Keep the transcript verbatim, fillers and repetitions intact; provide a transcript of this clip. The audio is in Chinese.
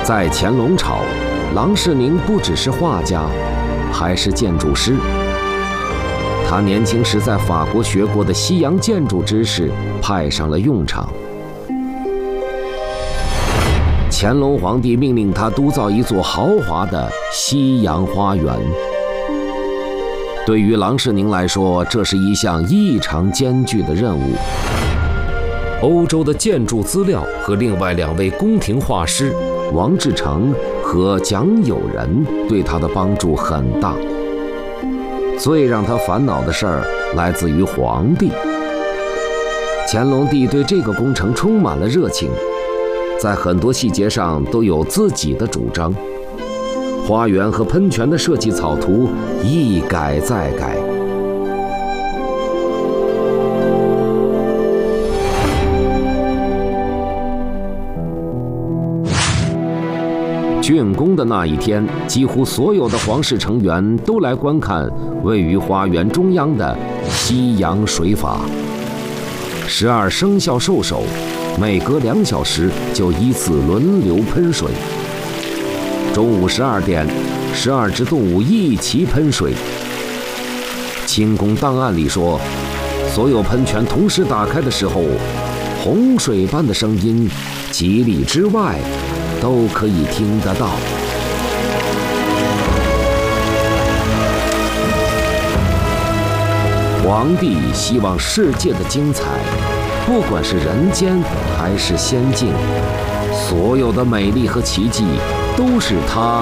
在乾隆朝，郎世宁不只是画家，还是建筑师。他年轻时在法国学过的西洋建筑知识派上了用场。乾隆皇帝命令他督造一座豪华的西洋花园。对于郎世宁来说，这是一项异常艰巨的任务。欧洲的建筑资料和另外两位宫廷画师王志成和蒋友仁对他的帮助很大。最让他烦恼的事儿来自于皇帝。乾隆帝对这个工程充满了热情，在很多细节上都有自己的主张。花园和喷泉的设计草图一改再改。竣工的那一天，几乎所有的皇室成员都来观看位于花园中央的西洋水法。十二生肖兽首每隔两小时就依次轮流喷水。中午十二点，十二只动物一齐喷水。清宫档案里说，所有喷泉同时打开的时候，洪水般的声音几里之外都可以听得到。皇帝希望世界的精彩，不管是人间还是仙境，所有的美丽和奇迹都是他